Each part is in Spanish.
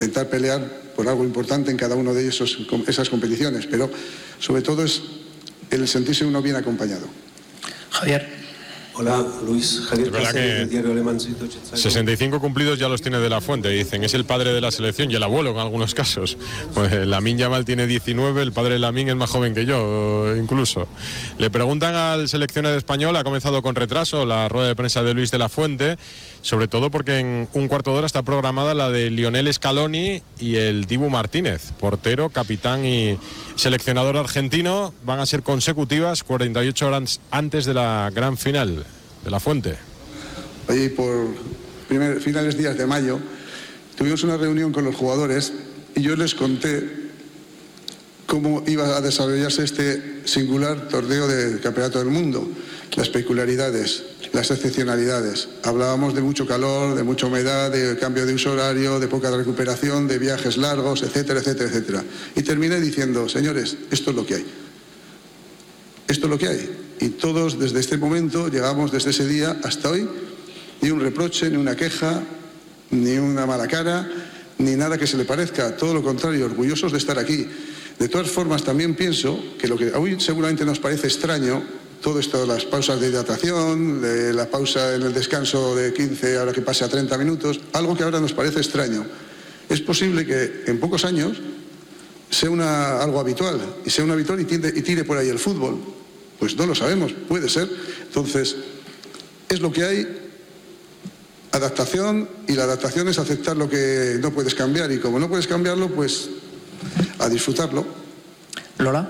intentar pelear por algo importante en cada uno de esas competiciones, pero sobre todo es el sentirse uno bien acompañado. Javier. Hola, Luis. Javier. Es verdad que 65 cumplidos ya los tiene De La Fuente, dicen. Es el padre de la selección y el abuelo en algunos casos. Pues Lamine Yamal tiene 19, el padre de Lamine es más joven que yo, incluso. Le preguntan al seleccionado español, ha comenzado con retraso la rueda de prensa de Luis De La Fuente, sobre todo porque en un cuarto de hora está programada la de Lionel Scaloni y el Dibu Martínez, portero, capitán y seleccionador argentino. Van a ser consecutivas 48 horas antes de la gran final. De La Fuente. Allí por finales días de mayo tuvimos una reunión con los jugadores y yo les conté cómo iba a desarrollarse este singular torneo del Campeonato del Mundo, las peculiaridades, las excepcionalidades. Hablábamos de mucho calor, de mucha humedad, de cambio de uso horario, de poca recuperación, de viajes largos, etcétera, etcétera, etcétera. Y terminé diciendo, señores, esto es lo que hay. Esto es lo que hay. Y todos desde este momento, llegamos desde ese día hasta hoy, ni un reproche, ni una queja, ni una mala cara, ni nada que se le parezca. Todo lo contrario, orgullosos de estar aquí. De todas formas, también pienso que lo que hoy seguramente nos parece extraño, todo esto, las pausas de hidratación, de la pausa en el descanso de 15, ahora que pase a 30 minutos, algo que ahora nos parece extraño. Es posible que en pocos años sea algo habitual, y sea un habitual y tire por ahí el fútbol. Pues no lo sabemos, puede ser. Entonces, es lo que hay, adaptación, y la adaptación es aceptar lo que no puedes cambiar, y como no puedes cambiarlo, pues a disfrutarlo. Lola.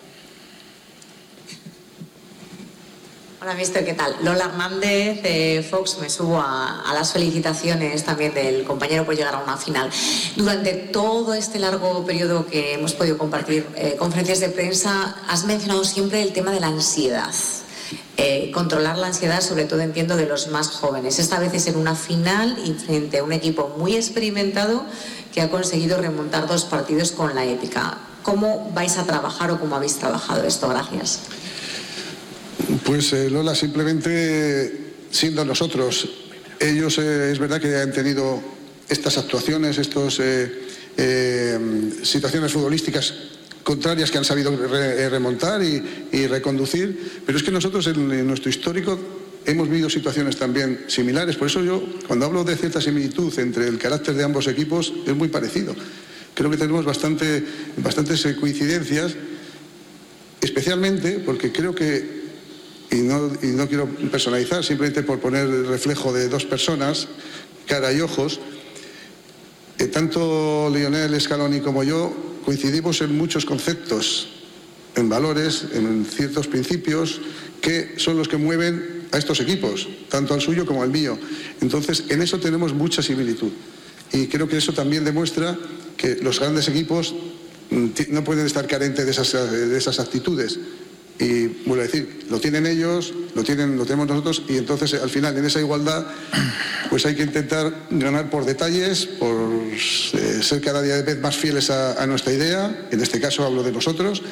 Hola, mister, ¿qué tal? Lola Hernández de Fox, me subo a las felicitaciones también del compañero por llegar a una final. Durante todo este largo periodo que hemos podido compartir conferencias de prensa, has mencionado siempre el tema de la ansiedad. Controlar la ansiedad, sobre todo entiendo de los más jóvenes. Esta vez es en una final y frente a un equipo muy experimentado que ha conseguido remontar 2 partidos con la épica. ¿Cómo vais a trabajar o cómo habéis trabajado esto? Gracias. Pues Lola, simplemente siendo nosotros. Ellos es verdad que han tenido estas actuaciones, estas situaciones futbolísticas contrarias que han sabido remontar y reconducir, pero es que nosotros en nuestro histórico hemos vivido situaciones también similares. Por eso yo, cuando hablo de cierta similitud entre el carácter de ambos equipos, es muy parecido. Creo que tenemos bastantes coincidencias, especialmente porque creo que, y no quiero personalizar, simplemente por poner el reflejo de 2 personas, cara y ojos, tanto Lionel Scaloni como yo coincidimos en muchos conceptos, en valores, en ciertos principios que son los que mueven a estos equipos, tanto al suyo como al mío. Entonces, en eso tenemos mucha similitud. Y creo que eso también demuestra que los grandes equipos no pueden estar carentes de esas actitudes. Y vuelvo a decir, lo tienen ellos, lo tenemos nosotros, y entonces al final en esa igualdad pues hay que intentar ganar por detalles, por ser cada día más fieles a nuestra idea, en este caso hablo de nosotros,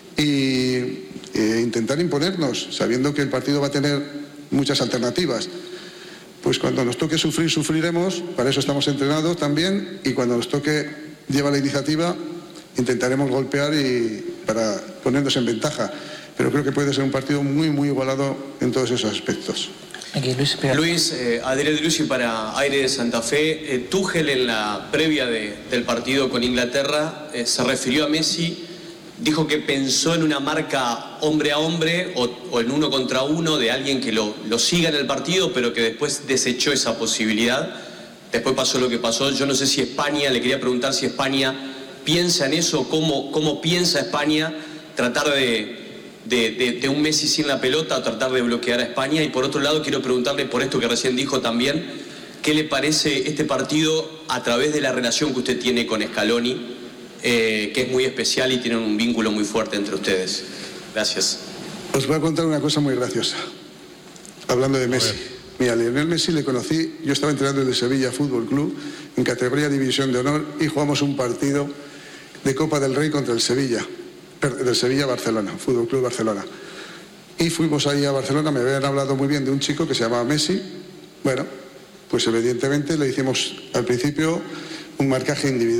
y intentar imponernos, sabiendo que el partido va a tener muchas alternativas. Pues cuando nos toque sufrir, sufriremos, para eso estamos entrenados también, y cuando nos toque llevar la iniciativa, intentaremos golpear para ponernos en ventaja. Pero creo que puede ser un partido muy, muy igualado en todos esos aspectos. Aquí, Luis, Adrián de Lucy para Aire de Santa Fe. Tuchel en la previa del partido con Inglaterra se refirió a Messi, dijo que pensó en una marca hombre a hombre o en 1 contra 1 de alguien que lo siga en el partido, pero que después desechó esa posibilidad. Después pasó lo que pasó. Yo no sé si España, le quería preguntar si España piensa en eso, cómo piensa España tratar de un Messi sin la pelota, a tratar de bloquear a España. Y por otro lado quiero preguntarle por esto que recién dijo también, ¿qué le parece este partido a través de la relación que usted tiene con Scaloni, que es muy especial y tienen un vínculo muy fuerte entre ustedes? Gracias. Os voy a contar una cosa muy graciosa, hablando de Messi. Mira, Lionel Messi le conocí, yo estaba entrenando en el Sevilla Fútbol Club, en categoría División de Honor, y jugamos un partido de Copa del Rey contra el Sevilla, del Sevilla-Barcelona, Fútbol Club Barcelona. Y fuimos ahí a Barcelona, me habían hablado muy bien de un chico que se llamaba Messi. Bueno, pues evidentemente le hicimos al principio un marcaje individual.